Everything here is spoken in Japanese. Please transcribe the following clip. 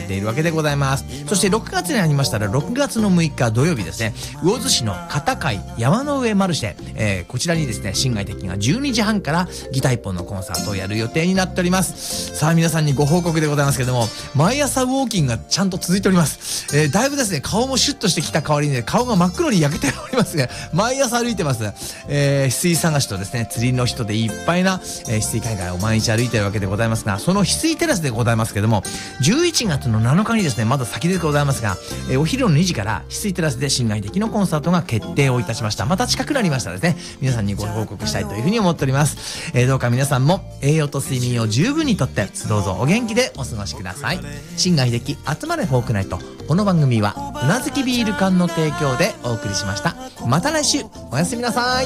っているわけでございます。そして6月になりましたら、6月の6日土曜日ですね、魚津市の片貝山の上マルシェ、こちらにですね、新外的が12時半からギター一本のコンサートをやる予定になっております。さあ皆さんにご報告でございますけども、毎朝ウォーキングがちゃんと続いております。だいぶですね、顔もシュッとしてきた代わりに、ね、顔が真っ黒に焼けておりますね。毎朝歩いてます。翡翠探しとですね、釣りの人でいっぱいな、翡翠海岸を毎日歩いているわけでございますが、その翡翠テラスでございますけども、11月の7日にですね、まだ先でございますが、お昼の2時から翡翠テラスで新外的のコンサートが決定をいたしました。また近くなりましたらですね、皆さんにご報告したいというふうに思っております。どうか皆さんも栄養と睡眠を十分にとって、どうぞお元気でお過ごしください。新外的集まれフォークナイト。この番組はうなずきビール館の提供でお送りしました。また来週おやすみなさい。